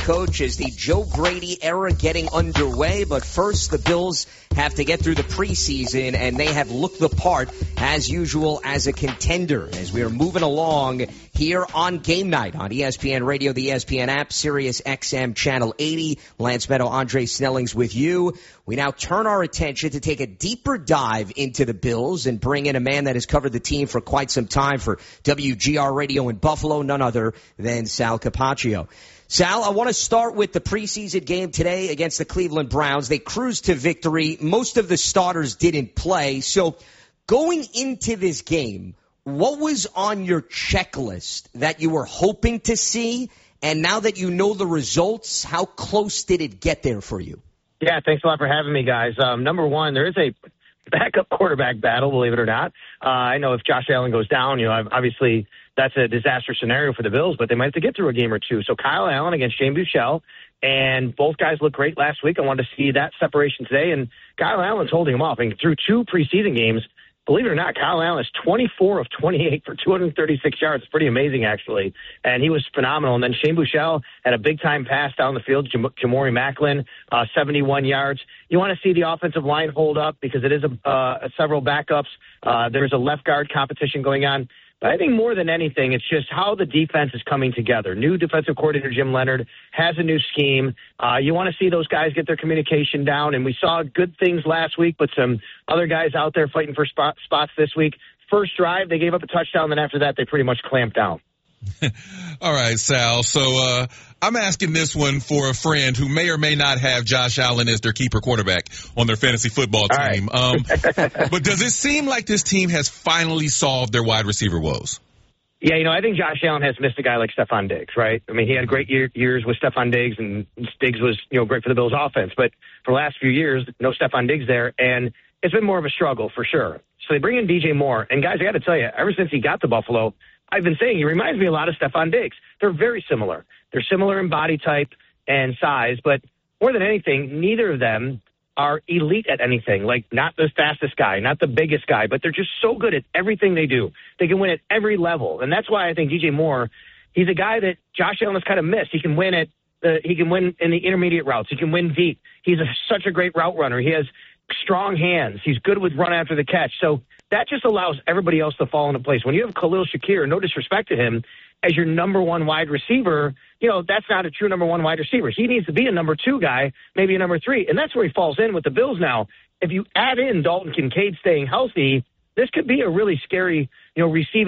coach as the Joe Brady era getting underway. But first, the Bills have to get through the preseason, and they have looked the part, as usual, as a contender. As we are moving along here on Game Night on ESPN Radio, the ESPN app, Sirius XM Channel 80. Lance Meadow, Andre Snellings with you. We now turn our attention to take a deeper dive into the Bills and bring in a man that has covered the team for quite some time for WGR Radio in Buffalo, none other than Sal Capaccio. Sal, I want to start with the preseason game today against the Cleveland Browns. They cruised to victory. Most of the starters didn't play. So going into this game, what was on your checklist that you were hoping to see? And now that you know the results, how close did it get there for you? Yeah, thanks a lot for having me, guys. Number one, there is a backup quarterback battle, believe it or not. I know if Josh Allen goes down, obviously that's a disaster scenario for the Bills, but they might have to get through a game or two. So Kyle Allen against Shane Buechele, and both guys looked great last week. I wanted to see that separation today, and Kyle Allen's holding them off. And through two preseason games, believe it or not, Kyle Allen is 24 of 28 for 236 yards. It's pretty amazing, actually. And he was phenomenal. And then Shane Buechele had a big-time pass down the field. Jamori Macklin, 71 yards. You want to see the offensive line hold up because it is several backups. There's a left guard competition going on. But I think more than anything, it's just how the defense is coming together. New defensive coordinator Jim Leonhard has a new scheme. You want to see those guys get their communication down, and we saw good things last week, but some other guys out there fighting for spots this week. First drive, they gave up a touchdown, then after that, they pretty much clamped down. All right, Sal. So I'm asking this one for a friend who may or may not have Josh Allen as their keeper quarterback on their fantasy football team. Right. But does it seem like this team has finally solved their wide receiver woes? Yeah, I think Josh Allen has missed a guy like Stephon Diggs, right? I mean, he had great years with Stephon Diggs, and Diggs was, great for the Bills' offense. But for the last few years, no Stephon Diggs there, and it's been more of a struggle for sure. So they bring in DJ Moore, and guys, I got to tell you, ever since he got to Buffalo, I've been saying he reminds me a lot of Stephon Diggs. They're very similar. They're similar in body type and size, but more than anything, neither of them are elite at anything. Like, not the fastest guy, not the biggest guy, but they're just so good at everything they do. They can win at every level, and that's why I think DJ Moore, he's a guy that Josh Allen has kind of missed. He can win in the intermediate routes. He can win deep. He's such a great route runner. He has strong hands. He's good with run after the catch. So that just allows everybody else to fall into place. When you have Khalil Shakir, no disrespect to him, as your number one wide receiver, that's not a true number one wide receiver. He needs to be a number two guy, maybe a number three. And that's where he falls in with the Bills now. If you add in Dalton Kincaid staying healthy, this could be a really scary, receiving